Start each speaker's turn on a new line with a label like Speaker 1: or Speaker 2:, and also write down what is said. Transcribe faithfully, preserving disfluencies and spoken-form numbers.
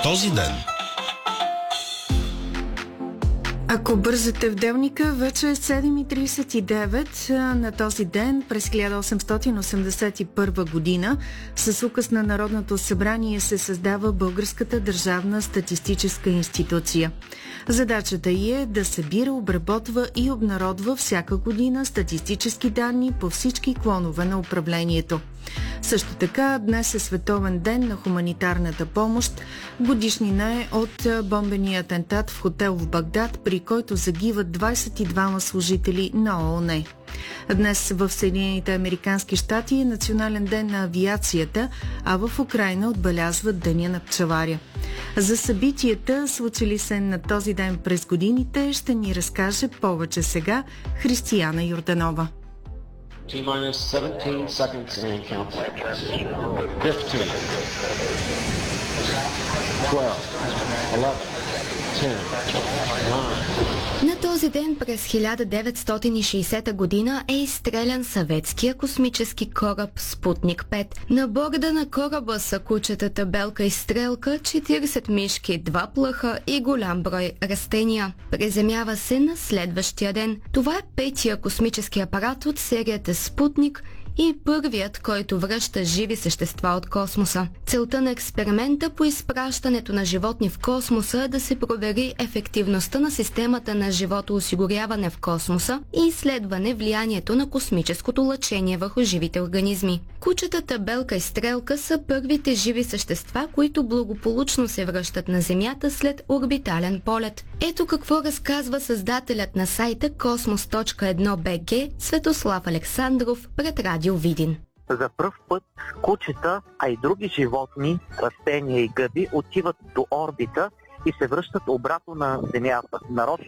Speaker 1: този ден.
Speaker 2: Ако бързате в делника, вече е седем и тридесет и девет. На този ден, през хиляда осемстотин осемдесет и първа година, с указ на Народното събрание се създава Българската държавна статистическа институция. Задачата й е да събира, обработва и обнародва всяка година статистически данни по всички клонове на управлението. Също така, днес е Световен ден на хуманитарната помощ. Годишнина е от бомбения атентат в хотел в Багдад, при който загиват двадесет и двама служители на ООН. Днес в Съединените американски щати е Национален ден на авиацията, а в Украйна отбелязват Деня на пчеларя. За събитията, случили се на този ден през годините, ще ни разкаже повече сега Християна Йорданова.
Speaker 3: T-minus seventeen seconds and counting. fifteen, twelve, eleven, ten, nine.
Speaker 4: На този ден през хиляда деветстотин и шейсета година е изстрелян съветския космически кораб Спутник пет. На борда на кораба са кучетата Белка и Стрелка, четиридесет мишки, два плъха и голям брой растения. Приземява се на следващия ден. Това е петия космически апарат от серията Спутник и първият, който връща живи същества от космоса. Целта на експеримента по изпращането на животни в космоса е да се провери ефективността на системата на животоосигуряване в космоса и изследване влиянието на космическото лъчение върху живите организми. Кучетата Белка и Стрелка са първите живи същества, които благополучно се връщат на Земята след орбитален полет. Ето какво разказва създателят на сайта космос точка едно точка бг Светослав Александров пред Радио Видин.
Speaker 5: За пръв път кучета, а и други животни, растения и гъби отиват до орбита и се връщат обратно на Земята. Нарочно